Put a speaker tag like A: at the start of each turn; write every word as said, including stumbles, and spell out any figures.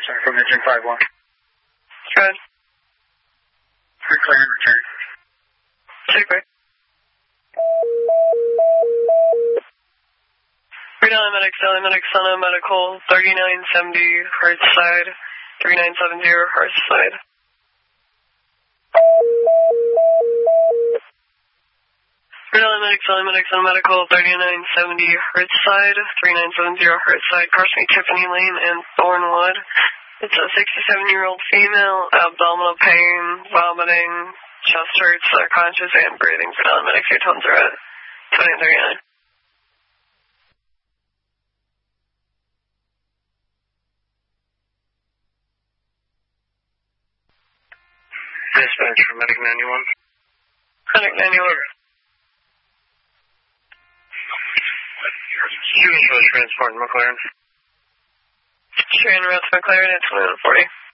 A: Sorry, from engine five one.
B: Good.
A: Reclaim and return.
B: Super. Redon Medics, L A Medics, Sana Medical, thirty-nine seventy Hertz side, thirty-nine seventy Hertz side. Redon Medics, L A Medics, Sana Medical, thirty-nine seventy Hertz side, thirty-nine seventy Hertz side, crossing Tiffany Lane and Thornwood. It's a sixty-seven-year-old female, abdominal pain, vomiting, chest hurts, uh, conscious and breathing. Redon Medics, your tones are at twenty and thirty-nine.
A: Dispatch for Medic ninety-one.
B: Medic ninety-one.
A: Students for the transport in McLaren.
B: Train route to McLaren at twenty-one forty.